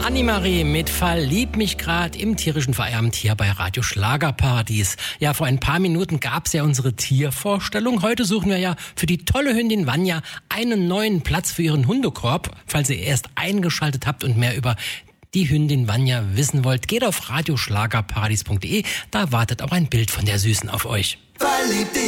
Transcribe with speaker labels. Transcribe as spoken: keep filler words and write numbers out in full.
Speaker 1: Annemarie mit Verlieb mich grad im tierischen Feierabend hier bei Radio Schlagerpartys. Ja, vor ein paar Minuten gab's ja unsere Tiervorstellung. Heute suchen wir ja für die tolle Hündin Vanja einen neuen Platz für ihren Hundekorb. Falls ihr erst eingeschaltet habt und mehr über die Hündin Vanja wissen wollt, geht auf radioschlagerpartys punkt de. Da wartet auch ein Bild von der Süßen auf euch.
Speaker 2: Verliebt